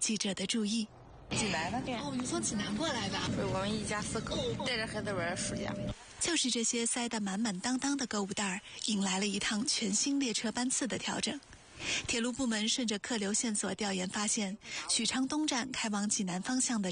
记者的注意。 济南的？ 哦，你从济南过来的？ 是我们一家4口带着孩子玩暑假。 就是这些塞得满满当当的购物袋，引来了一趟全新列车班次的调整。铁路部门顺着客流线索调研发现，许昌东站开往济南方向的